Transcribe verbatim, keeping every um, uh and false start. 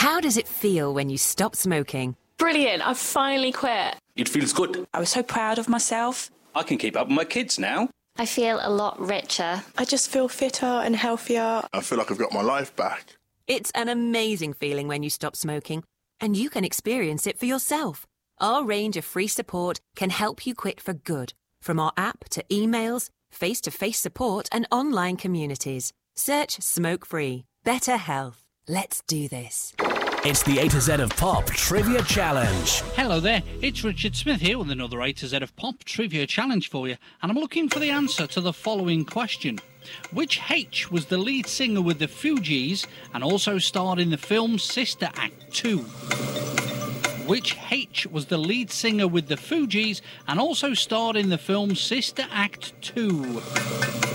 How does it feel when you stop smoking? Brilliant, I've finally quit. It feels good. I was so proud of myself. I can keep up with my kids now. I feel a lot richer. I just feel fitter and healthier. I feel like I've got my life back. It's an amazing feeling when you stop smoking, and you can experience it for yourself. Our range of free support can help you quit for good, from our app to emails, face-to-face support and online communities. Search Smoke Free. Better health. Let's do this. It's the A to Z of Pop Trivia Challenge. Hello there, it's Richard Smith here with another A to Z of Pop Trivia Challenge for you, and I'm looking for the answer to the following question. Which H was the lead singer with the Fugees and also starred in the film Sister Act two? Which H was the lead singer with the Fugees and also starred in the film Sister Act two?